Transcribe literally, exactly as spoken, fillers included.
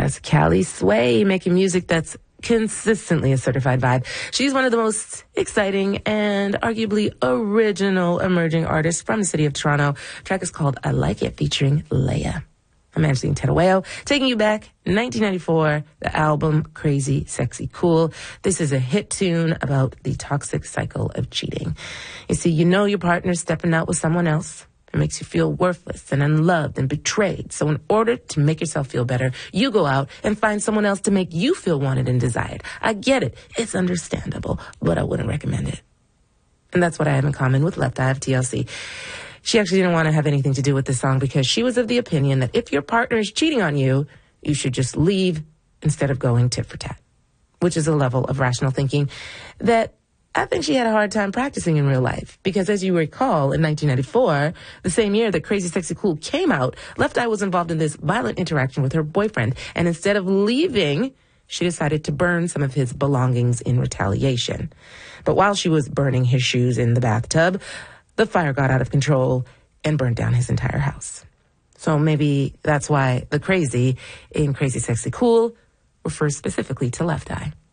That's Callie Sway making music that's consistently a certified vibe. She's one of the most exciting and arguably original emerging artists from the city of Toronto. The track is called I Like It, featuring Leia. I'm Angeline Tedaweo, taking you back nineteen ninety-four, the album Crazy Sexy Cool. This is a hit tune about the toxic cycle of cheating. You see, you know your partner's stepping out with someone else. It makes you feel worthless and unloved and betrayed. So in order to make yourself feel better, you go out and find someone else to make you feel wanted and desired. I get it. It's understandable, but I wouldn't recommend it. And that's what I have in common with Left Eye of T L C. She actually didn't want to have anything to do with this song because she was of the opinion that if your partner is cheating on you, you should just leave instead of going tit for tat, which is a level of rational thinking that I think she had a hard time practicing in real life because, as you recall, in nineteen ninety-four, the same year that Crazy Sexy Cool came out, Left Eye was involved in this violent interaction with her boyfriend, and instead of leaving, she decided to burn some of his belongings in retaliation. But while she was burning his shoes in the bathtub, the fire got out of control and burned down his entire house. So maybe that's why the crazy in Crazy Sexy Cool refers specifically to Left Eye.